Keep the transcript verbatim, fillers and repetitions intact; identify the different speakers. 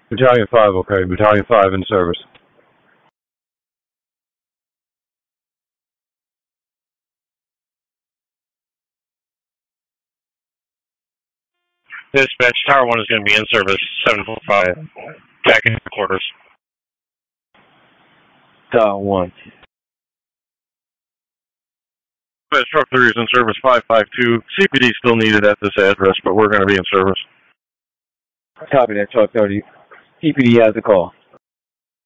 Speaker 1: Battalion five, okay. Battalion five in service.
Speaker 2: Dispatch, Tower one is going to be in service, seven four five. Back in quarters.
Speaker 3: Tower one.
Speaker 1: Dispatch, Truck three is in service, five five two. C P D still needed at this address, but we're going to be in service.
Speaker 3: Copy that, Truck thirty. C P D has the call.